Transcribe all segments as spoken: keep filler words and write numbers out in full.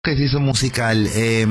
que se hizo musical. Eh...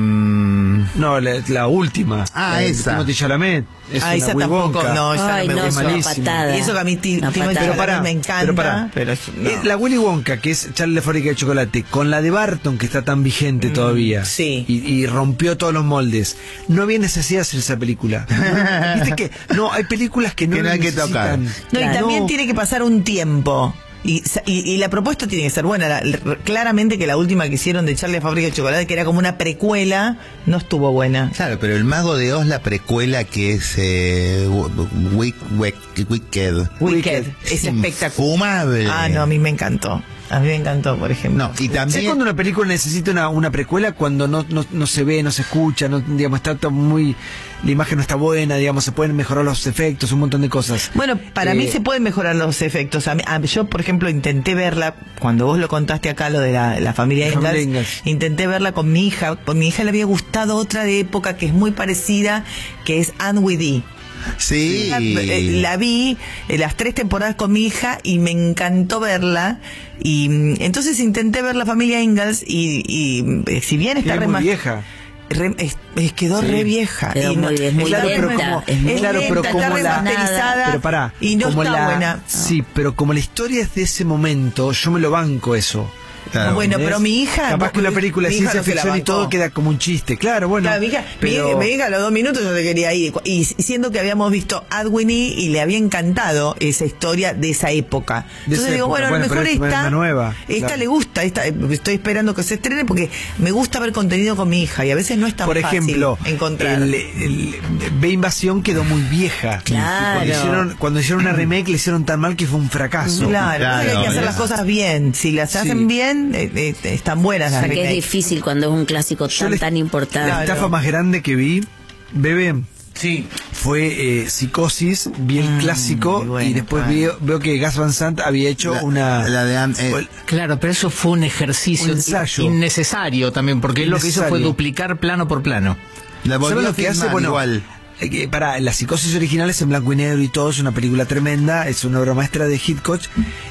No, la, la última. Ah, la esa. Timothée Chalamet. Es ah, esa tampoco. Wonka. No, esa Ay, no me no, gusta. es una Malísima. patada. Y eso que a mí Timothée Chalamet me encanta. Pero, pará, pero no. eh, la Willy Wonka, que es Charlie la fábrica de chocolate, con la de Barton, que está tan vigente mm, todavía. Sí. Y, y rompió todos los moldes. No había necesidad de hacer esa película. Viste que no, hay películas que no, que no hay que tocar. No, Claro. y también No. tiene que pasar un tiempo. Y, y, y la propuesta tiene que ser buena. La, la, claramente que la última que hicieron de Charlie la fábrica de chocolate, que era como una precuela, no estuvo buena. Claro, pero El Mago de Oz, la precuela que es eh, Wick, Wick, Wicked. Wicked. Es espectacular. Infumable. Ah, no, a mí me encantó. A mí me encantó, por ejemplo. No, y ¿Sabes también... cuando una película necesita una, una precuela? Cuando no, no, no se ve, no se escucha, no, digamos, está todo muy... La imagen no está buena, digamos, se pueden mejorar los efectos, un montón de cosas. Bueno, para Eh, mí se pueden mejorar los efectos. A mí, a, yo, por ejemplo, intenté verla, cuando vos lo contaste acá, lo de la, la familia La familia Ingalls, Ingalls. intenté verla con mi hija. Con mi hija le había gustado otra de época que es muy parecida, que es Anne with E. Sí. La, eh, la vi eh, las tres temporadas con mi hija y me encantó verla. Y mm, entonces intenté ver la familia Ingalls y, y eh, si bien está es re muy más- vieja. re- es, es- quedó Sí. re vieja. Quedó Y no- muy- es muy claro, pero lenta, como, es muy claro, lenta, pero como está la, remasterizada pero pará, y no como está la, buena. Sí, pero como la historia es de ese momento, yo me lo banco eso. Claro. Bueno, ¿entendés? pero mi hija... Capaz que una película de mi hija ciencia no se la ficción y bancó. todo queda como un chiste. Claro, bueno. Claro, mi hija, pero... mi, mi hija a los dos minutos yo te quería ir. Y siendo que habíamos visto Adwini y le había encantado esa historia de esa época. De Entonces esa digo, época. bueno, a lo Bueno, mejor pero es esta, una nueva, esta claro. le gusta, esta, estoy esperando que se estrene porque me gusta ver contenido con mi hija y a veces no es tan Por ejemplo, fácil encontrar. el, el B Invasión quedó muy vieja. Claro. Cuando hicieron, cuando hicieron una remake le hicieron tan mal que fue un fracaso. Claro, Claro, hay que hacer ¿ves? las cosas bien. Si las Sí. hacen bien, eh, eh, están buenas las O sea, que es remakes. difícil cuando es un clásico Yo tan, le- tan importante. La estafa más grande que vi, bebé, Sí. fue eh, Psicosis, vi el Mm, clásico muy bueno, y después claro. veo, veo que Gus Van Sant había hecho La, una... la de Anne, eh, Claro, pero eso fue un ejercicio Un ensayo. innecesario también, porque él lo que hizo fue Innecesario. duplicar plano por plano. la volvió ¿Sabes a lo que hace? filmar Bueno, igual. eh, que para la Psicosis original es en blanco y negro y todo, es una película tremenda, es una obra maestra de Hitchcock,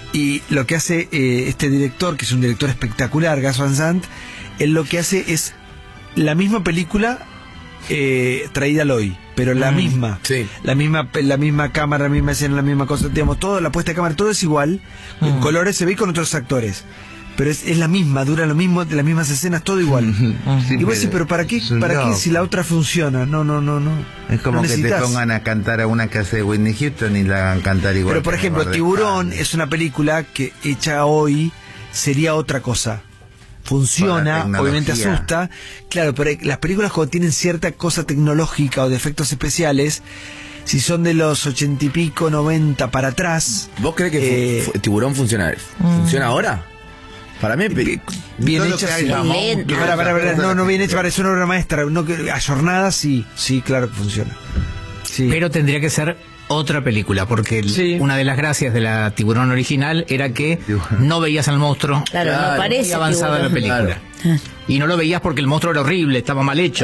y lo que hace eh, este director, que es un director espectacular, Gus Van Sant, él lo que hace es la misma película eh, traída al hoy, pero la Mm, misma, sí. la misma la misma cámara, la misma escena, la misma cosa, digamos, todo, la puesta de cámara, todo es igual, en Mm. colores se ve con otros actores. Pero es, es la misma, dura lo mismo, de las mismas escenas, todo igual. Sí, y vos decís, pero ¿para qué? es un ¿Para qué loco. si la otra funciona? No, no, no, no. Es como No que te necesitas. pongan a cantar a una que hace Whitney Houston y la hagan cantar igual. Pero por que ejemplo, Robert Tiburón Plant. es una película que hecha hoy sería otra cosa. Por Funciona, la obviamente tecnología. asusta. Claro, pero las películas cuando tienen cierta cosa tecnológica o de efectos especiales, si son de los ochenta y pico, noventa para atrás, ¿Vos crees que fu- Eh, fu- Tiburón funciona, funciona ahora? Para mí, pe- bi- bien todo lo hecha, que hay, sí. Ramón, Lenta. que Para, para, para, cosa no, no que- bien hecha, parece una obra maestra, no que ayornada, sí, sí, claro que funciona. Sí. Pero tendría que ser otra película, porque el- Sí. una de las gracias de la Tiburón original era que Tiburón. no veías al monstruo Claro, no Claro, parece muy avanzada la tiburón. película. Y no lo veías porque el monstruo era horrible, estaba mal hecho.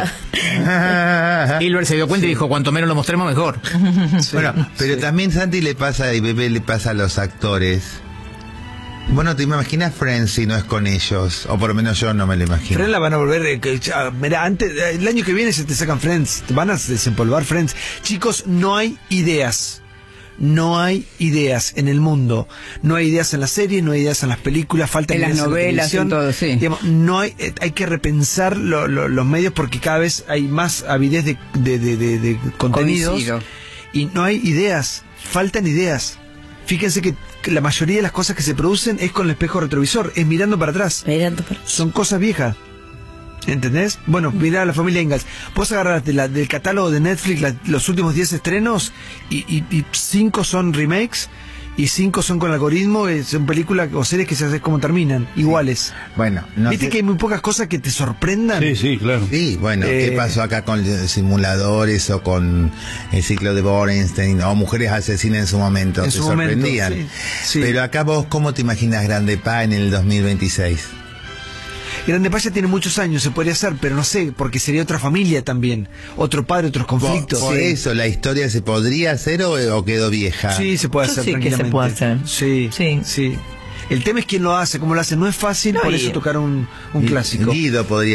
Hilbert se dio cuenta y dijo, cuanto menos lo mostremos mejor. Bueno, pero también Santi le pasa y Bebé le pasa a los actores. Bueno, te imaginas Friends si no es con ellos, o por lo menos yo no me lo imagino. Friends la van a volver. Eh, que, ah, mirá, antes, eh, el año que viene se te sacan Friends. Te van a desempolvar Friends. Chicos, no hay ideas. No hay ideas en el mundo. No hay ideas en las series, no hay ideas en las películas, faltan En las ideas novelas, en en la todo, televisión. sí. Digamos, no hay, eh, hay que repensar lo- lo- los medios porque cada vez hay más avidez de, de, de, de- de contenidos. Coincido. Y no hay ideas. Faltan ideas. Fíjense que que la mayoría de las cosas que se producen es con el espejo retrovisor, es mirando para atrás. Mirando para- Son cosas viejas. ¿Entendés? Bueno, mirá a la familia Ingalls. Vos agarrás de la- del catálogo de Netflix la- los últimos diez estrenos y, y, y cinco son remakes y cinco son con algoritmo. eh, Son películas o series que se hace como terminan, iguales. Bueno, no ¿Viste sé- que hay muy pocas cosas que te sorprendan? Sí, sí, claro. Sí, bueno, Eh, ¿qué pasó acá con simuladores o con el ciclo de Borenstein o Mujeres Asesinas en su momento? En Te su momento, sorprendían. sí, sí. Pero acá vos, ¿cómo te imaginas Grande Pa en el dos mil veintiséis? Grande Paya tiene muchos años, se podría hacer, pero no sé, porque sería otra familia también. Otro padre, otros conflictos. Por, por Sí. eso, ¿la historia se podría hacer o, o quedó vieja? Sí, se puede Yo hacer sí que se tranquilamente. puede hacer. Sí, Sí. sí. El tema es quién lo hace, cómo lo hace. No es fácil, No, por y- eso tocar un, un clásico. Guido podría